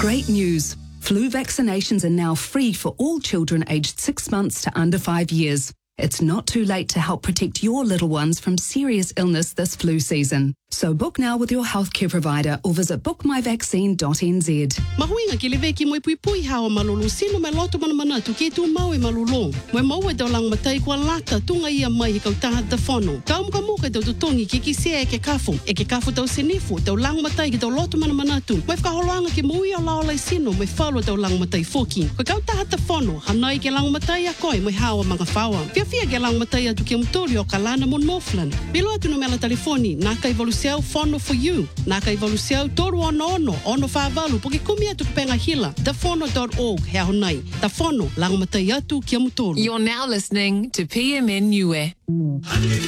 Great news. Flu vaccinations are now free for all children aged 6 months to under 5 years. It's not too late to help protect your little ones from serious illness this flu season. So book now with your healthcare provider or visit bookmyvaccine.nz. Mahuinga ki lewe ki moe pui hawa malolo sino me loto mana tu ki tu mau e malolo. Moe mau e tau lang matai kua lata tunga ia mai kau taha da whono. Tau mga muka tau tutongi ki sea e ke kafu tau senifu, tau lang matai ki tau loto mana tu. Moe whakaholoanga ki mui o laolai sino moe whalua tau lang matai foki. Koe kau taha da whono, hanai ke lang matai a koe moe hawa mga whawa. Fia ke lang matai atu ki mtori o Kalana mon Moflan. Bilo atu no mela telefoni, naka evoluciau Fono for you. Naka evoluciau toru ono whavalu, poke kumi atu penga hila, dafono.org, hea honai. Dafono, lang matai atu ki mtori. You're now listening to PMN Niue.